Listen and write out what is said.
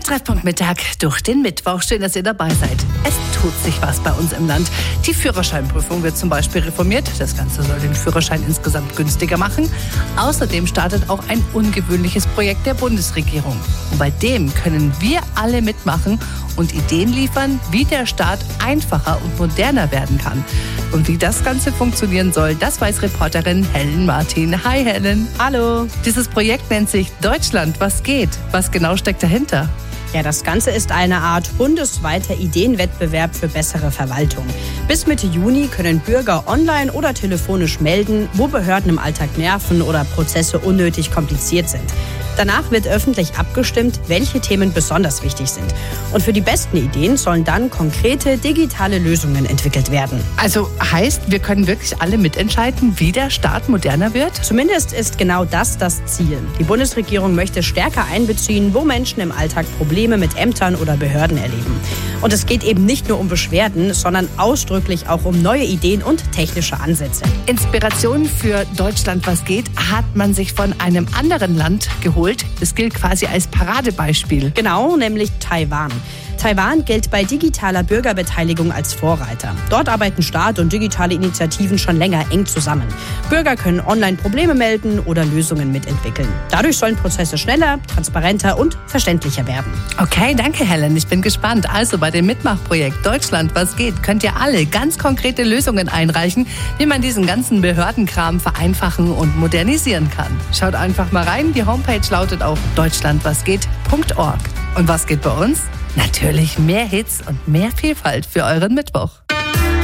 Der Treffpunkt Mittag durch den Mittwoch. Schön, dass ihr dabei seid. Es tut sich was bei uns im Land. Die Führerscheinprüfung wird zum Beispiel reformiert. Das Ganze soll den Führerschein insgesamt günstiger machen. Außerdem startet auch ein ungewöhnliches Projekt der Bundesregierung. Und bei dem können wir alle mitmachen und Ideen liefern, wie der Staat einfacher und moderner werden kann. Und wie das Ganze funktionieren soll, das weiß Reporterin Helen Martin. Hi Helen. Hallo. Dieses Projekt nennt sich Deutschland, was geht? Was genau steckt dahinter? Ja, das Ganze ist eine Art bundesweiter Ideenwettbewerb für bessere Verwaltung. Bis Mitte Juni können Bürger online oder telefonisch melden, wo Behörden im Alltag nerven oder Prozesse unnötig kompliziert sind. Danach wird öffentlich abgestimmt, welche Themen besonders wichtig sind. Und für die besten Ideen sollen dann konkrete digitale Lösungen entwickelt werden. Also heißt, wir können wirklich alle mitentscheiden, wie der Staat moderner wird? Zumindest ist genau das Ziel. Die Bundesregierung möchte stärker einbeziehen, wo Menschen im Alltag Probleme mit Ämtern oder Behörden erleben. Und es geht eben nicht nur um Beschwerden, sondern ausdrücklich auch um neue Ideen und technische Ansätze. Inspiration für Deutschland, was geht, hat man sich von einem anderen Land geholt. Das gilt quasi als Paradebeispiel. Genau, nämlich Taiwan. Taiwan gilt bei digitaler Bürgerbeteiligung als Vorreiter. Dort arbeiten Staat und digitale Initiativen schon länger eng zusammen. Bürger können online Probleme melden oder Lösungen mitentwickeln. Dadurch sollen Prozesse schneller, transparenter und verständlicher werden. Okay, danke Helen, ich bin gespannt. Also bei dem Mitmachprojekt Deutschland, was geht, könnt ihr alle ganz konkrete Lösungen einreichen, wie man diesen ganzen Behördenkram vereinfachen und modernisieren kann. Schaut einfach mal rein, die Homepage lautet auf deutschlandwasgeht.org. Und was geht bei uns? Natürlich mehr Hits und mehr Vielfalt für euren Mittwoch.